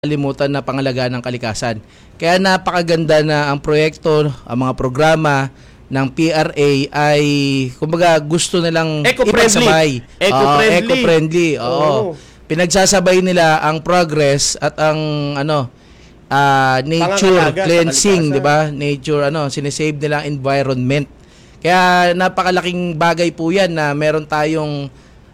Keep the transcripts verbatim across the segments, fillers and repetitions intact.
kalimutan na pangalagaan ng kalikasan. Kaya napakaganda na ang proyekto, ang mga programa ng P R A ay kumbaga gusto nilang ipagsabay. Eco-friendly. Uh, eco-friendly. Oo. Oo. Pinagsasabay nila ang progress at ang ano uh, nature cleansing, 'di ba? Nature ano, sinesave nila ang environment. Kaya napakalaking bagay po 'yan na meron tayong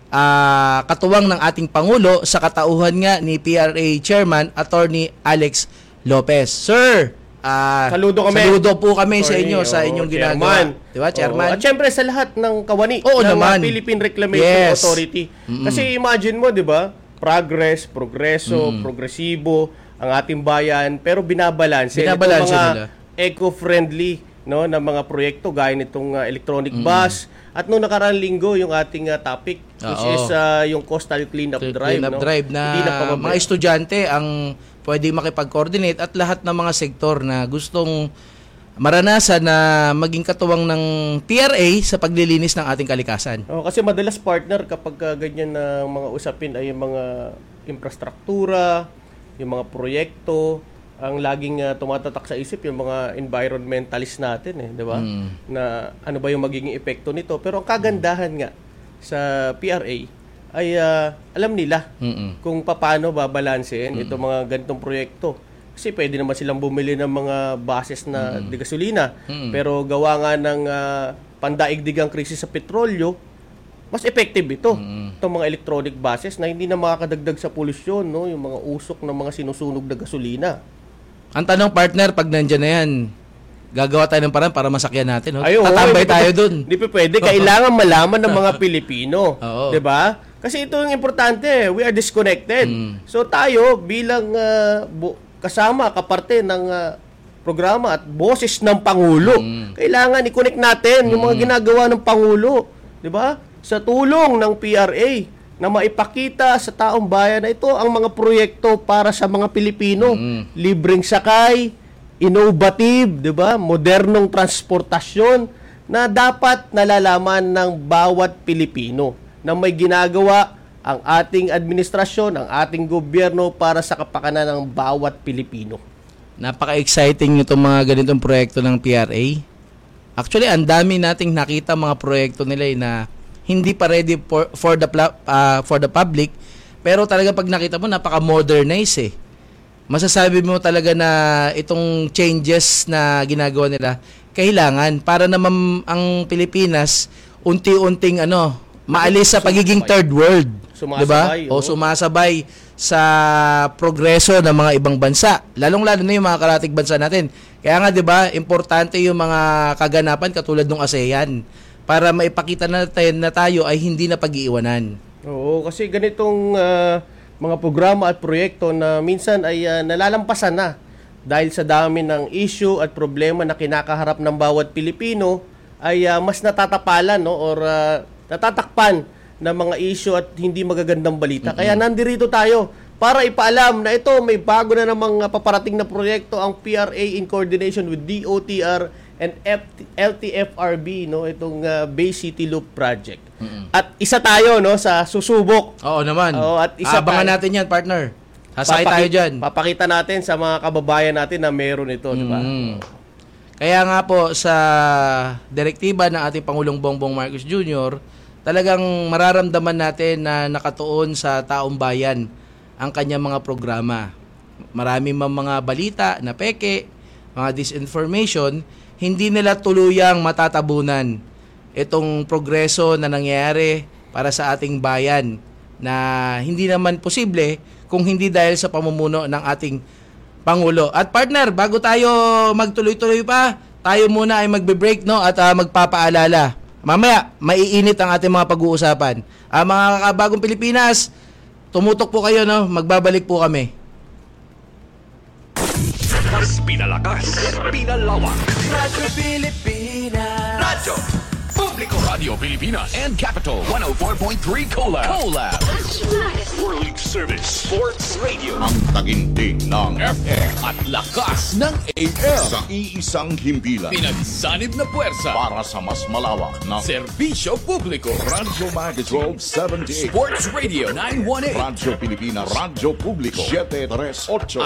uh, katuwang ng ating Pangulo sa katauhan nga ni P R A Chairman Attorney Alex Lopez. Sir, uh, saludo kami. Saludo po kami Sorry, sa inyo sa inyong oh, ginagawa. Di ba, Chairman? Oh, at syempre sa lahat ng kawani Oo, ng naman. Philippine Reclamation Yes. Authority. Mm-mm. Kasi imagine mo, 'di ba? Progress, progreso, Mm. progresibo ang ating bayan, pero binabalanse Binabalanse itong mga nila. eco-friendly no na mga proyekto gaya nitong uh, electronic Mm. bus. At noong nakaraang linggo yung ating uh, topic which Oo. is uh, yung coastal cleanup drive, Clean up no? drive na Hindi na pababa. mga estudyante ang pwede makipag-coordinate at lahat ng mga sektor na gustong maranasan na maging katuwang ng P R A sa paglilinis ng ating kalikasan. Oh, kasi madalas partner kapag uh, ganyan na mga usapin ay yung mga infrastruktura, yung mga proyekto, ang laging uh, tumatatak sa isip yung mga environmentalist natin eh, 'di ba? Mm. Na ano ba yung magiging epekto nito? Pero ang kagandahan nga sa P R A ay uh, alam nila Mm-mm. kung paano babalansehin itong mga ganitong proyekto. Kasi pwede naman silang bumili ng mga bases na Mm. de gasolina, Mm. pero gawa nga ng uh, pandaigdigang krisis sa petrolyo, mas effective ito. Mm. Itong mga electronic buses na hindi na makakadagdag sa polusyon, no? Yung mga usok ng mga sinusunog na gasolina. Ang tanong, partner, pag nandyan na yan, gagawa tayo ng paraan para masakyan natin. No? Ay, oo, Tatambay hindi tayo pa- dun. Hindi pa pwede. Kailangan malaman ng mga Pilipino. Oo. 'Di ba? Kasi ito yung importante. We are disconnected. Mm. So tayo bilang uh, bu- kasama, kaparte ng uh, programa at boses ng Pangulo, Mm. kailangan i-connect natin yung mga ginagawa ng Pangulo. 'Di ba? Sa tulong ng P R A na maipakita sa taong bayan na ito ang mga proyekto para sa mga Pilipino. Mm. Libreng sakay, innovative, 'di ba? Modernong transportasyon na dapat nalalaman ng bawat Pilipino na may ginagawa ang ating administrasyon, ang ating gobyerno para sa kapakanan ng bawat Pilipino. Napaka-exciting itong mga ganitong proyekto ng P R A. Actually, ang dami nating nakita mga proyekto nila eh, na hindi pa ready for, for the pla- uh, for the public, pero talaga pag nakita mo napaka-modernize eh. Masasabi mo talaga na itong changes na ginagawa nila kailangan para naman ang Pilipinas unti-unting ano, maalis sa pagiging third world, 'di ba? Sumasabay, O oo. sumasabay sa progreso ng mga ibang bansa, lalong-lalo na yung mga karatig bansa natin. Kaya nga 'di ba, importante yung mga kaganapan katulad ng ASEAN para maipakita natin na tayo ay hindi na pag-iiwanan. Oo, kasi ganitong ah, mga programa at proyekto na minsan ay ah, nalalampasan na dahil sa dami ng issue at problema na kinakaharap ng bawat Pilipino ay ah, mas natatapalan no or ah, natatakpan ng mga issue at hindi magagandang balita. Kaya nandirito tayo para ipaalam na ito may bago na namang ah, paparating na proyekto ang P R A in coordination with D O T R and F T- L T F R B no itong ah, Bay City Loop project. At isa tayo no sa susubok. Oo naman. Oo, at isa Abangan tayo. natin 'yan, partner. Hasay Papaki- tayo diyan. Papakita natin sa mga kababayan natin na meron ito, di ba? Mm. Kaya nga po sa direktiba ng ating Pangulong Bongbong Marcos Junior, talagang mararamdaman natin na nakatuon sa taong bayan ang kanyang mga programa. Marami mang mga balita na peke, mga disinformation, hindi nila tuluyang matatabunan itong progreso na nangyayari para sa ating bayan na hindi naman posible kung hindi dahil sa pamumuno ng ating Pangulo. At partner, bago tayo magtuloy-tuloy pa, tayo muna ay magbe-break no at uh, magpapaalala. Mamaya, maiinit ang ating mga pag-uusapan. Uh, mga kakabagong Pilipinas, tumutok po kayo no, magbabalik po kami. Pinalakas, pinalawak. Radyo Pilipinas. Radyo Publico Radio Pilipinas and Capital one oh four point three Cola. Cola. World Service Sports Radio. Ang taginting ng F M at lakas ng A M. sa iisang himpilan Pinagsanib na puwersa. para sa mas malawak na Serbisyo Publiko. Radyo Magic twelve seventy-eight, Sports Radio nine one eight. Radyo Pilipinas, Radyo Publiko seven three eight.